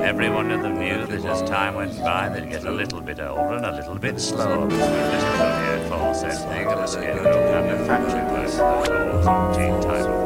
Everyone of them knew that as time went by, they'd get a little bit older and a little bit slower. This was only a false ending of a scarecrow manufactured by the laws of teen time.